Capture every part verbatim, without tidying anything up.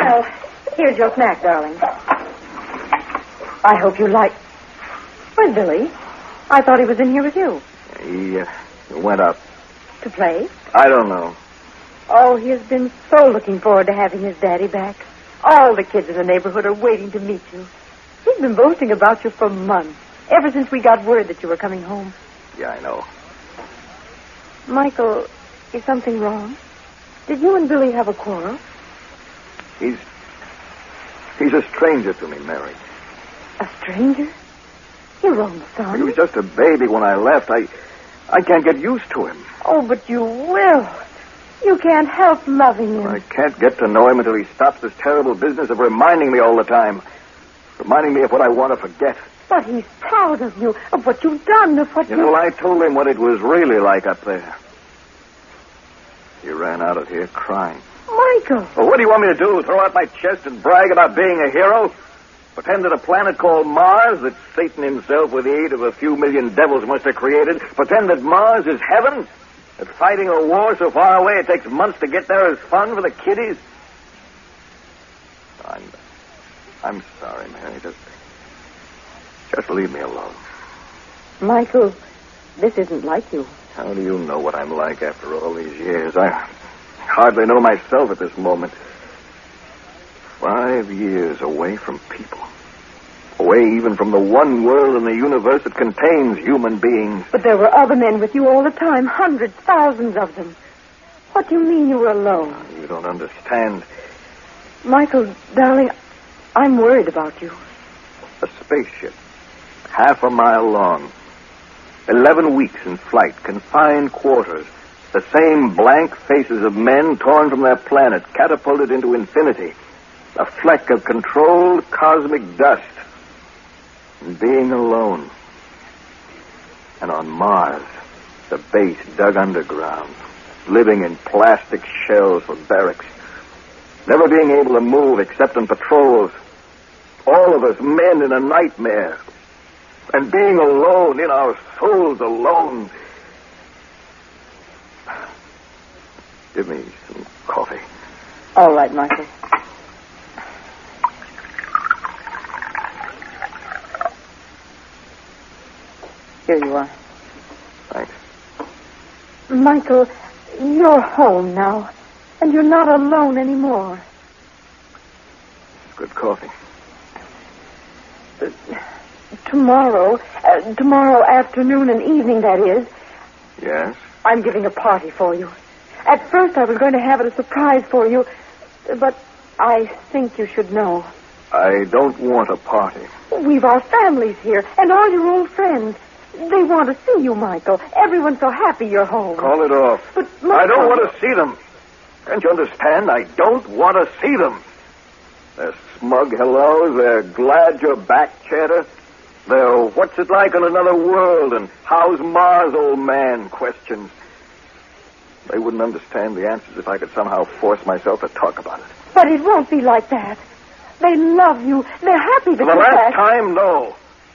Well, here's your snack, darling. I hope you like... Where's Billy? I thought he was in here with you. He uh, went up. To play? I don't know. Oh, he has been so looking forward to having his daddy back. All the kids in the neighborhood are waiting to meet you. He's been boasting about you for months, ever since we got word that you were coming home. Yeah, I know. Michael, is something wrong? Did you and Billy have a quarrel? He's... He's a stranger to me, Mary. A stranger? Your own son? He was just a baby when I left. I... I can't get used to him. Oh, but you will. You can't help loving him. I can't get to know him until he stops this terrible business of reminding me all the time. Reminding me of what I want to forget. But he's proud of you, of what you've done, of what you... You know, I told him what it was really like up there. He ran out of here crying. Michael! Well, what do you want me to do? Throw out my chest and brag about being a hero? Pretend that a planet called Mars, that Satan himself, with the aid of a few million devils, must have created, pretend that Mars is heaven? That fighting a war so far away it takes months to get there is fun for the kiddies? I'm... I'm sorry, Mary. Just... Just leave me alone. Michael, this isn't like you. How do you know what I'm like after all these years? I hardly know myself at this moment. Five years away from people. Away even from the one world in the universe that contains human beings. But there were other men with you all the time. Hundreds, thousands of them. What do you mean you were alone? You don't understand. Michael, darling, I'm worried about you. A spaceship. Half a mile long. Eleven weeks in flight. Confined quarters. The same blank faces of men torn from their planet. Catapulted into infinity. A fleck of controlled cosmic dust. And being alone. And on Mars, the base dug underground. Living in plastic shells for barracks. Never being able to move except on patrols. All of us men in a nightmare. And being alone, in our souls alone. Give me some coffee. All right, Michael. Here you are. Thanks. Michael, you're home now. And you're not alone anymore. Good coffee. Uh, tomorrow, uh, tomorrow afternoon and evening, that is. Yes? I'm giving a party for you. At first I was going to have it a surprise for you, but I think you should know. I don't want a party. We've our families here, and all your old friends. They want to see you, Michael. Everyone's so happy you're home. Call it off. But, Michael... I don't want to see them. Can't you understand? I don't want to see them. Their smug hellos, their glad you're back chatter, their what's it like on another world and how's Mars, old man questions. They wouldn't understand the answers if I could somehow force myself to talk about it. But it won't be like that. They love you. They're happy that For the you're last back. time, no.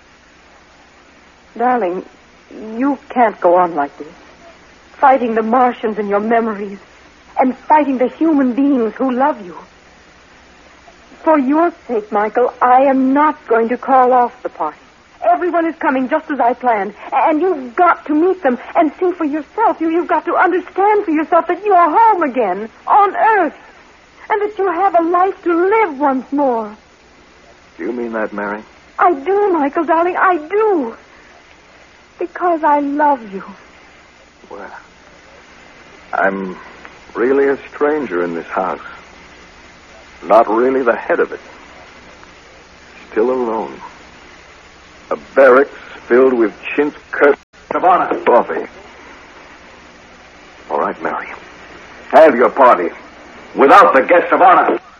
Darling, you can't go on like this. Fighting the Martians in your memories. And fighting the human beings who love you. For your sake, Michael, I am not going to call off the party. Everyone is coming just as I planned. And you've got to meet them and see for yourself. You, you've got to understand for yourself that you are home again, on Earth. And that you have a life to live once more. Do you mean that, Mary? I do, Michael, darling, I do. Because I love you. Well, I'm really a stranger in this house. Not really the head of it. Still alone. A barracks filled with chintz curtains. Savannah. Coffee. All right, Mary. Have your party. Without the guests of honor.